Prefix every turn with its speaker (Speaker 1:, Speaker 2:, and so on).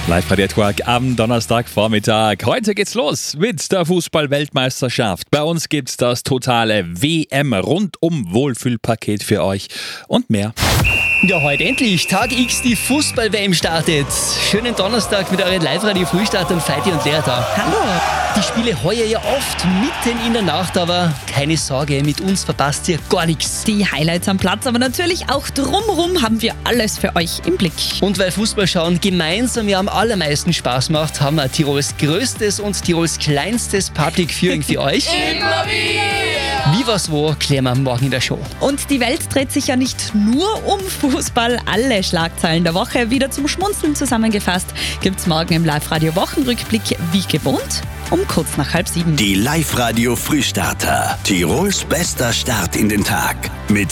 Speaker 1: Live-Radio-Talk am Donnerstagvormittag. Heute geht's los mit der Fußball-Weltmeisterschaft. Bei uns gibt's das totale WM-Rundum-Wohlfühlpaket für euch und mehr.
Speaker 2: Ja, heute endlich. Tag X, die Fußball-WM startet. Schönen Donnerstag mit euren Live-Radio-Frühstartern Feiti und Lea da.
Speaker 3: Hallo.
Speaker 2: Die Spiele heuer ja oft mitten in der Nacht, aber keine Sorge, mit uns verpasst ihr gar nichts.
Speaker 3: Die Highlights am Platz, aber natürlich auch drumherum haben wir alles für euch im Blick.
Speaker 2: Und weil Fußballschauen gemeinsam ja am allermeisten Spaß macht, haben wir Tirols größtes und Tirols kleinstes Public Viewing für euch.
Speaker 4: Immer wieder!
Speaker 2: Wie was wo, klären wir morgen in der Show.
Speaker 3: Und die Welt dreht sich ja nicht nur um Fußball. Alle Schlagzeilen der Woche wieder zum Schmunzeln zusammengefasst gibt's morgen im Live-Radio-Wochenrückblick wie gewohnt um kurz nach 6:30.
Speaker 5: Die Live-Radio Frühstarter. Tirols bester Start in den Tag. Mit